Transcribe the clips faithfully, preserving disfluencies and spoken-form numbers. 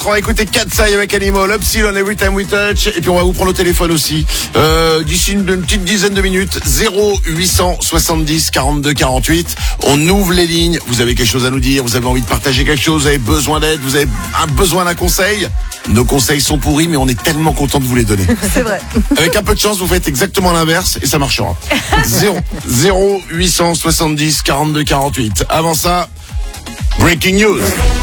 On va écouter Katsai avec Animal, Upsilon, Every Time We Touch, et puis on va vous prendre au téléphone aussi. Euh, d'ici une, une petite dizaine de minutes, zéro huit cent soixante-dix quarante-deux quarante-huit. On ouvre les lignes. Vous avez quelque chose à nous dire, vous avez envie de partager quelque chose, vous avez besoin d'aide, vous avez un besoin d'un conseil. Nos conseils sont pourris, mais on est tellement content de vous les donner. C'est vrai. Avec un peu de chance, vous faites exactement l'inverse et ça marchera. zéro huit cent soixante-dix quarante-deux quarante-huit. Avant ça, breaking news.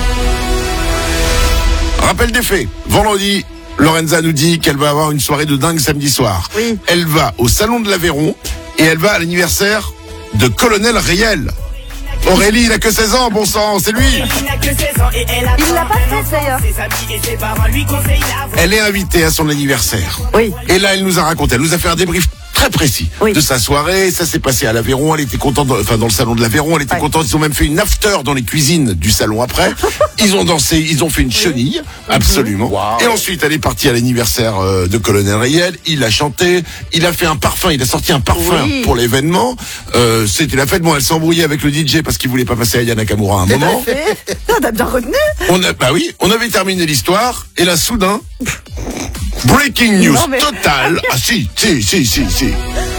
Rappel des faits. Vendredi, Lorenza nous dit qu'elle va avoir une soirée de dingue samedi soir. Oui. Elle va au Salon de l'Aveyron et elle va à l'anniversaire de Colonel Riel. Aurélie, il a que seize ans, bon sang, c'est lui. Il l'a pas fait d'ailleurs. Elle est invitée à son anniversaire. Oui. Et là, elle nous a raconté, elle nous a fait un débrief très précis Oui. de sa soirée. Ça s'est passé à l'Aveyron. Elle était contente, enfin dans le salon de l'Aveyron. Elle était Ouais. contente. Ils ont même fait une after dans les cuisines du salon après. Ils ont dansé, ils ont fait une chenille, absolument. Wow. Et ensuite, elle est partie à l'anniversaire euh, de Colonel Riel. Il a chanté, il a fait un parfum, il a sorti un parfum Oui. pour l'événement. Euh, C'était la fête. Bon, elle s'est embrouillée avec le D J parce qu'il voulait pas passer à Aya Nakamura à un moment. Fait. Ah, t'as bien retenu. On a, bah oui, on avait terminé l'histoire et là, soudain, breaking news Non, mais- totale. Ah si, si, si, si, si.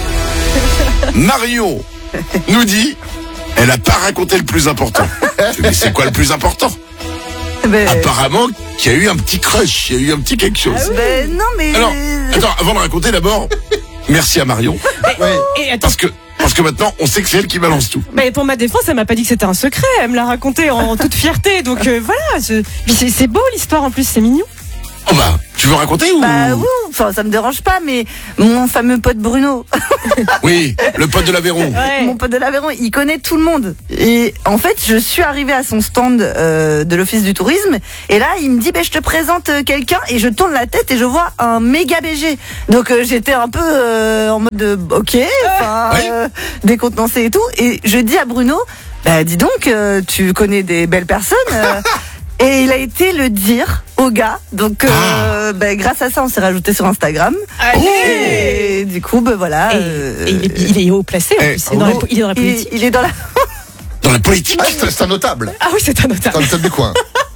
Marion nous dit, elle a pas raconté le plus important. Mais c'est quoi le plus important? Ben, Apparemment qu'il y a eu un petit crush, il y a eu un petit quelque chose. ben, non mais. Alors, attends, avant de raconter d'abord, merci à Marion. Et attends, Parce que, parce que maintenant, on sait que c'est elle qui balance tout. mais pour ma défense, elle m'a pas dit que c'était un secret. Elle me l'a raconté en toute fierté. Donc euh, voilà, je- puis c'est c'est beau l'histoire en plus, c'est mignon. Oh bah, tu veux raconter ou? Bah oui, enfin ça me dérange pas, mais mon fameux pote Bruno, Oui, le pote de l'Aveyron. Ouais. mon pote de l'Aveyron, il connaît tout le monde. Et en fait, je suis arrivée à son stand euh, de l'office du tourisme, et là, il me dit, ben je te présente euh, quelqu'un, et je tourne la tête et je vois un méga B G. Donc euh, j'étais un peu euh, en mode, de, ok, enfin, Ouais. euh, décontenancé et tout, et je dis à Bruno, bah dis donc, euh, tu connais des belles personnes. euh, Et il a été le dire au gars. Donc, euh, ben, grâce à ça, on s'est rajouté sur Instagram. Et du coup, ben voilà. Et, euh, et il, est, il est haut placé en Eh, plus. Il est dans la, oh, il est dans la il, politique. il est dans la. Dans la politique. Ah, c'est c'est un notable. Ah oui, c'est un notable. C'est un notable du coin.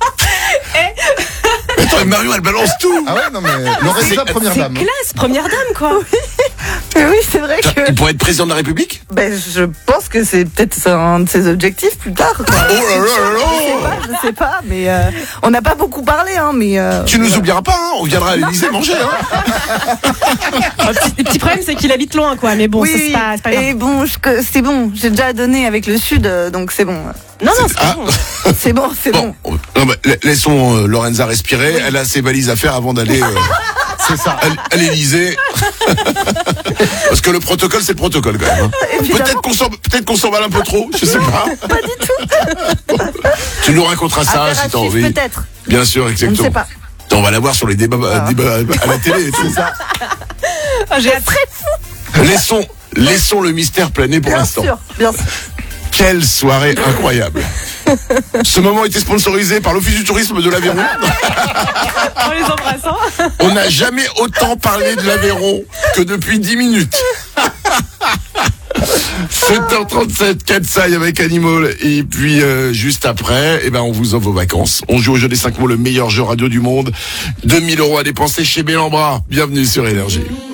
Mais attends, Marion, elle balance tout. Ah ouais, non mais Lorenza, première C'est dame. classe, première dame quoi. Mais oui, c'est vrai que. Il pourrait être président de la République? Ben, je pense que c'est peut-être un de ses objectifs plus tard. quoi. Oh là là là Je sais là. pas, je sais pas, mais euh, on n'a pas beaucoup parlé, hein, mais. euh, Tu nous oublieras pas, hein, on viendra à l'Élysée manger. Hein. Le petit, le petit problème, c'est qu'il habite loin quoi. Mais bon, oui, ça, c'est pas, c'est pas grave. et bon, je- que- c'est bon, j'ai déjà donné avec le Sud, euh, donc c'est bon. Non, non, c'est Ah. pas bon. C'est bon, c'est bon. Bon, non, bah, la- laissons euh, Lorenza respirer. Elle a ses valises à faire avant d'aller euh, C'est ça. à, à l'Élysée. Parce que le protocole, c'est le protocole quand même. hein. Évidemment. Peut-être qu'on s'en, peut-être qu'on s'emballe un peu trop, je sais pas. Pas du tout. Tu nous raconteras ça Affaire à si t'as suivre, envie. peut-être. Bien sûr, On ne exactement. sait pas. On va la voir sur les débats, Ah. débats à la télé et tout. Ah, j'ai hâte. Laissons, laissons le mystère planer pour Bien l'instant. sûr, bien sûr. Quelle soirée incroyable. Ce moment était sponsorisé par l'Office du tourisme de l'Aveyron. En les embrassant. On n'a jamais autant parlé de l'Aveyron que depuis dix minutes. sept heures trente-sept, Katsai avec Animal. Et puis, euh, juste après, eh ben, on vous offre vos vacances. On joue au jeu des cinq mots, le meilleur jeu radio du monde. deux mille euros à dépenser chez Bellambra. Bienvenue sur Énergie.